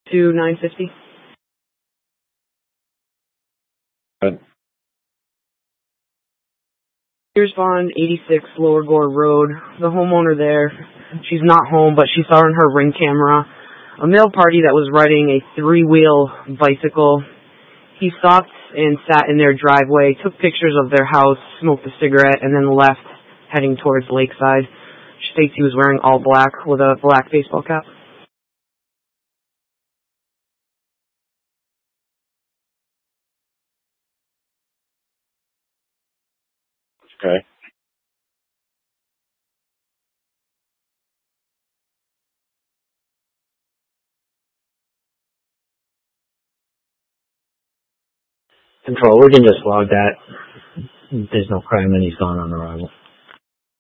to 950. Good. Here's Vaughn, 86 Lower Gore Road. The homeowner there, she's not home, but she saw on her Ring camera a male party that was riding a 3-wheel bicycle. He stopped and sat in their driveway, took pictures of their house, smoked a cigarette, and then left, heading towards Lakeside. She states he was wearing all black with a black baseball cap. Okay. Control, we can just log that. There's no crime and he's gone on arrival.